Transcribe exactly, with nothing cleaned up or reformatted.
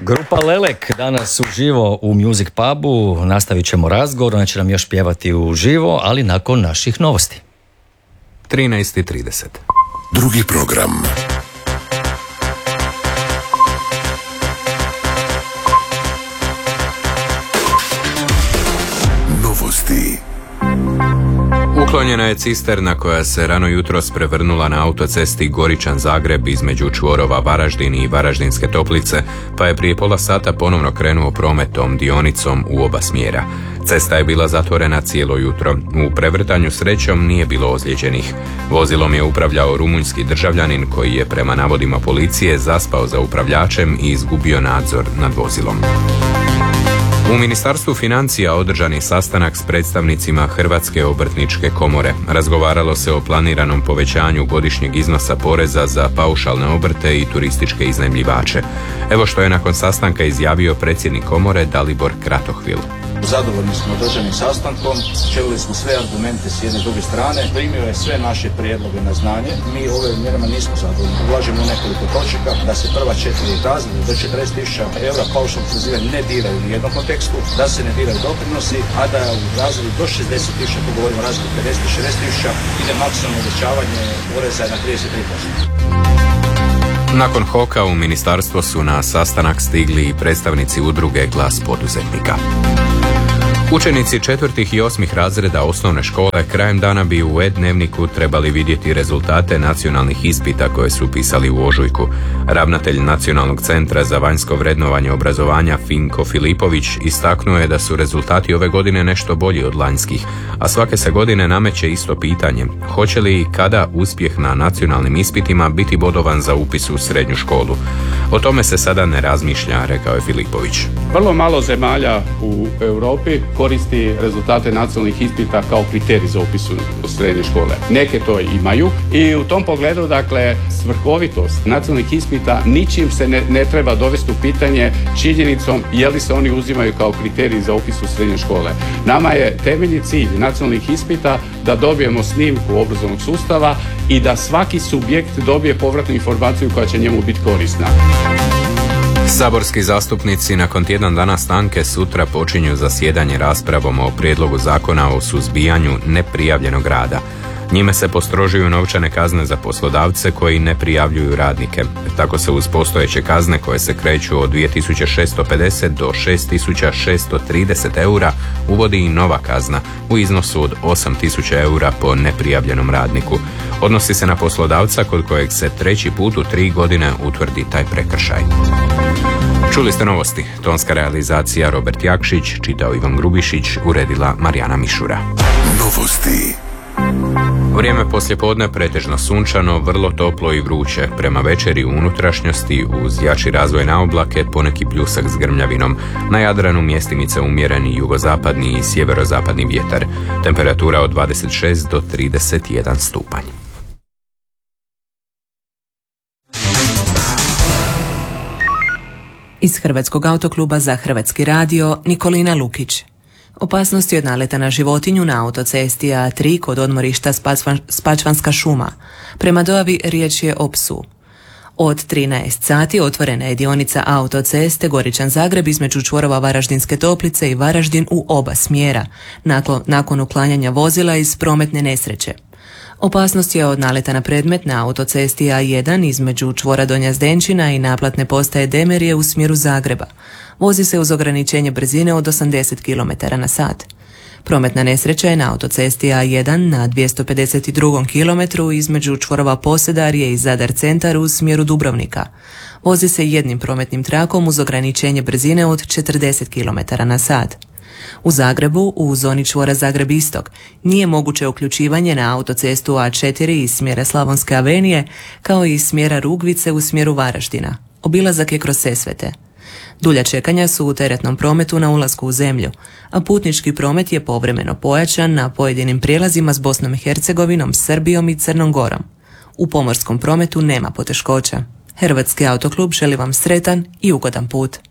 Grupa Lelek danas uživo u Music Pubu. Nastavit ćemo razgovor, ona će nam još pjevati uživo, ali nakon naših novosti. trinaest i trideset. Drugi program. Novosti. Uklonjena je cisterna koja se rano jutros prevrnula na autocesti Goričan-Zagreb između čvorova Varaždin i Varaždinske Toplice, pa je prije pola sata ponovno krenuo prometom dionicom u oba smjera. Cesta je bila zatvorena cijelo jutro. U prevrtanju srećom nije bilo ozlijeđenih. Vozilom je upravljao rumunjski državljanin koji je prema navodima policije zaspao za upravljačem i izgubio nadzor nad vozilom. U Ministarstvu financija održan je sastanak s predstavnicima Hrvatske obrtničke komore. Razgovaralo se o planiranom povećanju godišnjeg iznosa poreza za paušalne obrte i turističke iznajmljivače. Evo što je nakon sastanka izjavio predsjednik komore Dalibor Kratohvil. Zadovoljni smo održanim sastankom, čuli smo sve argumente s jedne i druge strane, primio je sve naše prijedloge na znanje. Mi ove mjerama nismo zadovoljni. Ulažemo u nekoliko točaka da se prva četiri razreda do četrdeset tisuća eura paušalnog oporezivanja ne diraju u jednom kontekstu, da se ne diraju doprinosi, a da u razredu do šezdeset tisuća, ako govorimo o razredu pedeset do šezdeset tisuća, ide maksimalno uvećavanje poreza na trideset tri posto. Nakon Hoka u ministarstvo su na sastanak stigli i predstavnici udruge Glas poduzetnika. Učenici četvrtih i osmih razreda osnovne škole krajem dana bi u e-dnevniku trebali vidjeti rezultate nacionalnih ispita koje su pisali u ožujku. Ravnatelj Nacionalnog centra za vanjsko vrednovanje obrazovanja Finko Filipović istaknuo je da su rezultati ove godine nešto bolji od lanjskih, a svake se godine nameće isto pitanje: hoće li i kada uspjeh na nacionalnim ispitima biti bodovan za upis u srednju školu? O tome se sada ne razmišlja, rekao je Filipović. Vrlo malo zemalja u Europi koristi rezultate nacionalnih ispita kao kriterij za upis u srednje škole. Neke to imaju i u tom pogledu, dakle, svrhovitost nacionalnih ispita ničim se ne, ne treba dovesti u pitanje činjenicom je li se oni uzimaju kao kriterij za upis u srednje škole. Nama je temeljni cilj nacionalnih ispita da dobijemo snimku obrazovnog sustava i da svaki subjekt dobije povratnu informaciju koja će njemu biti korisna. Saborski zastupnici nakon tjedan dana stanke sutra počinju zasjedanje raspravom o prijedlogu zakona o suzbijanju neprijavljenog rada. Njime se postrožuju novčane kazne za poslodavce koji ne prijavljuju radnike. Tako se uz postojeće kazne koje se kreću od dvije tisuće šesto pedeset do šest tisuća šesto trideset eura uvodi i nova kazna u iznosu od osam tisuća eura po neprijavljenom radniku. Odnosi se na poslodavca kod kojeg se treći put u tri godine utvrdi taj prekršaj. Čuli ste novosti. Tonska realizacija Robert Jakšić, čitao Ivan Grubišić, uredila Marijana Mišura. Novosti. Vrijeme poslijepodne pretežno sunčano, vrlo toplo i vruće. Prema večeri u unutrašnjosti uz jači razvoj na oblake poneki pljusak s grmljavinom. Na Jadranu mjestimice umjereni jugozapadni i sjeverozapadni vjetar. Temperatura od dvadeset šest do trideset jedan stupanj. Iz Hrvatskog autokluba za Hrvatski radio Nikolina Lukić. Opasnosti od naleta na životinju na autocesti A tri kod odmorišta Spačvanska šuma. Prema dojavi riječ je o psu. Od trinaest sati otvorena je dionica autoceste Goričan-Zagreb između čvorova Varaždinske Toplice i Varaždin u oba smjera, nakon, nakon uklanjanja vozila iz prometne nesreće. Opasnost je od naleta na predmet na autocesti A jedan između čvora Donja Zdenčina i naplatne postaje Demerije u smjeru Zagreba. Vozi se uz ograničenje brzine od osamdeset kilometara na sat. Prometna nesreća je na autocesti A jedan na dvjesto pedeset drugom kilometru između čvorova Posedarje i Zadar centar u smjeru Dubrovnika. Vozi se jednim prometnim trakom uz ograničenje brzine od četrdeset kilometara na sat. U Zagrebu, u zoni čvora Zagreb Istok, nije moguće uključivanje na autocestu A četiri iz smjera Slavonske avenije, kao i iz smjera Rugvice u smjeru Varaždina. Obilazak je kroz Sesvete. Dulja čekanja su u teretnom prometu na ulasku u zemlju, a putnički promet je povremeno pojačan na pojedinim prijelazima s Bosnom i Hercegovinom, Srbijom i Crnom Gorom. U pomorskom prometu nema poteškoća. Hrvatski autoklub želi vam sretan i ugodan put.